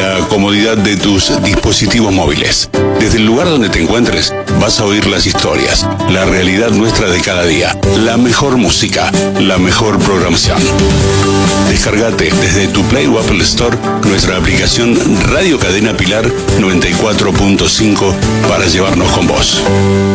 la comodidad de tus dispositivos móviles. Desde el lugar donde te encuentres, vas a oír las historias, la realidad nuestra de cada día, la mejor música, la mejor programación. Descargate desde tu Play o Apple Store nuestra aplicación Radio Cadena Pilar 94.5 para llevarnos con vos.